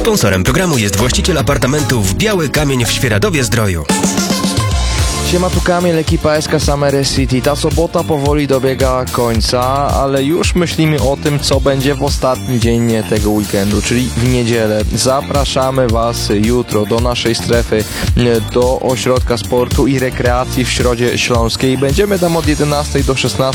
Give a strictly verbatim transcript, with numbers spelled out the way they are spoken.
Sponsorem programu jest właściciel apartamentów Biały Kamień w Świeradowie-Zdroju. Siema, tu Kamil, ekipa S K Summer City. Ta sobota powoli dobiega końca, ale już myślimy o tym, co będzie w ostatni dzień tego weekendu, czyli w niedzielę. Zapraszamy Was jutro do naszej strefy, do Ośrodka Sportu i Rekreacji w Środzie Śląskiej. Będziemy tam od jedenastej do szesnastej.